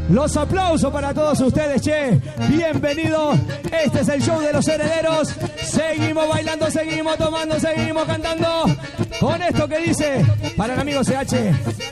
Los aplausos para todos ustedes, che. Bienvenido. Este es el show de los herederos. Seguimos bailando, seguimos tomando, seguimos cantando. Con esto que dice para el amigo CH.